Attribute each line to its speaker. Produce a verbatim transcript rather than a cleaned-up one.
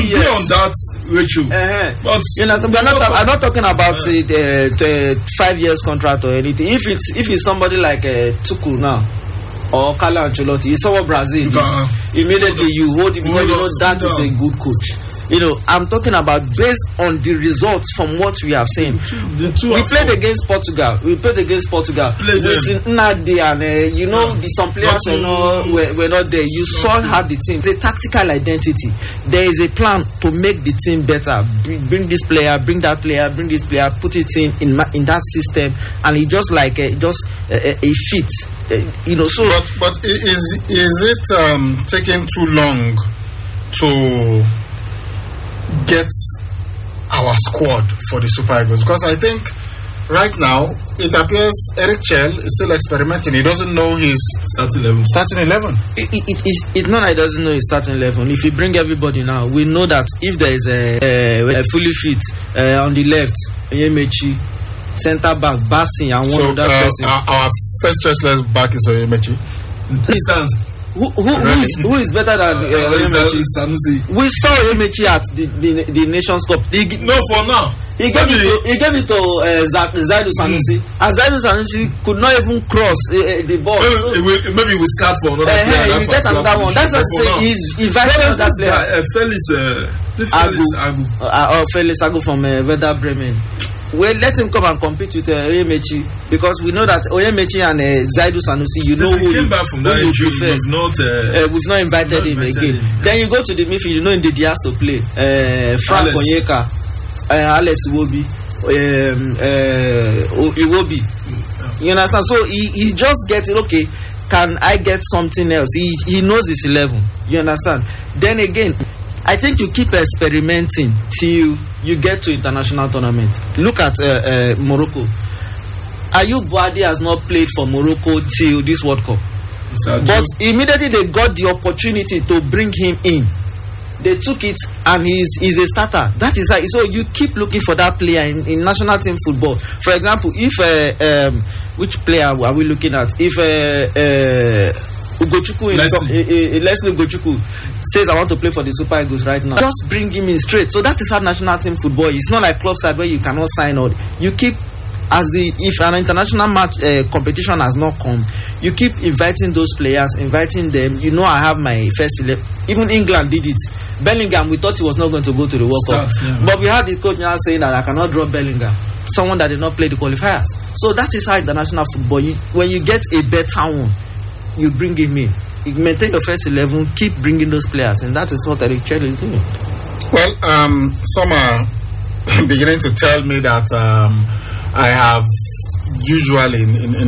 Speaker 1: Yes.
Speaker 2: Be on that ratio.
Speaker 1: Uh-huh.
Speaker 2: But
Speaker 1: you know, we're not, I'm not talking about uh, the, the five years contract or anything. If it's if it's somebody like uh, Tuchel now or Carlo Ancelotti, he's someone Brazil.
Speaker 2: You can,
Speaker 1: immediately
Speaker 2: uh,
Speaker 1: you hold him because you know that
Speaker 2: down.
Speaker 1: is a good coach. You know, I'm talking about based on the results from what we have seen.
Speaker 2: The two
Speaker 1: we played
Speaker 2: four.
Speaker 1: against Portugal. We played against Portugal.
Speaker 2: Played
Speaker 1: with Nnadi and uh, you know yeah. the some players were not were, were not there. You not saw how the team. The tactical identity. There is a plan to make the team better. Bring, bring this player, bring that player, bring this player. Put it in in, in that system, and it just like uh, just uh, a fit. Uh, you know. So,
Speaker 3: but but is is it um, taking too long to get our squad for the Super Eagles? Because I think right now it appears Eric Chell is still experimenting. He doesn't know his
Speaker 2: starting eleven.
Speaker 3: Starting eleven.
Speaker 1: It, it, it, it's, it's not that he doesn't know his starting eleven. If you bring everybody now, we know that if there is a, a, a fully fit uh, on the left, Onyemechi, centre back, Bassi, and one
Speaker 3: so,
Speaker 1: other
Speaker 3: uh,
Speaker 1: person.
Speaker 3: Our, our first choice left back is Onyemechi.
Speaker 2: Distance.
Speaker 1: Who, who, who, is, who is better than uh, Onyemechi?
Speaker 2: Sanusi.
Speaker 1: We saw Onyemechi at the, the, the Nations Cup. He,
Speaker 2: no, for now.
Speaker 1: He gave, it to, he gave it to uh, Zaidu Sanusi. Mm. And Zaidu Sanusi could not even cross uh, the ball.
Speaker 2: Maybe,
Speaker 1: so,
Speaker 2: maybe we scout for another
Speaker 1: uh,
Speaker 2: player.
Speaker 1: He will get another one. That's what I'm saying. He's inviting another player.
Speaker 2: Uh, Felix, uh, Felix Agu.
Speaker 1: Agu. Uh, uh, Felix Agu from uh, Werder Bremen. Well, let him come and compete with uh, Onyemechi, because we know that Onyemechi and uh, Zaidu Sanusi, you know
Speaker 2: Since
Speaker 1: who
Speaker 2: he came
Speaker 1: you,
Speaker 2: back from
Speaker 1: who
Speaker 2: that
Speaker 1: you
Speaker 2: injury,
Speaker 1: prefer.
Speaker 2: we've not, uh,
Speaker 1: uh, we've not invited, not him invited again. Him. Then you go to the midfield, you know Ndidi has to play. Uh, Frank
Speaker 2: Alex.
Speaker 1: Onyeka, uh, Alex Iwobi, um, uh, Iwobi. Yeah. You understand? So he, he just gets it, okay, can I get something else? He, he knows his eleven. You understand? Then again, I think you keep experimenting till you get to international tournament. Look at uh, uh, Morocco. Ayub Boadi has not played for Morocco till this World Cup. But immediately they got the opportunity to bring him in. They took it and he's, he's a starter. That is how. So you keep looking for that player in, in national team football. For example, if uh, um, which player are we looking at? If uh, uh, Ugochukwu, Leslie. In, uh, uh, Leslie Ugochukwu says I want to play for the Super Eagles right now, just bring him in straight. So that is how national team football is. It's not like club side where you cannot sign out. You keep, as the if an international match uh, competition has not come, you keep inviting those players, inviting them. You know, I have my first eleven. Even England did it. Bellingham, we thought he was not going to go to the World Cup, yeah. But we had the coach now saying that I cannot drop Bellingham, someone that did not play the qualifiers. So that is how international football. You, when you get a better one, you bring him in. You maintain your first eleven, keep bringing those players, and that is what Eric Chell is doing.
Speaker 3: Well, um, some are beginning to tell me that um, I have usually in, in, in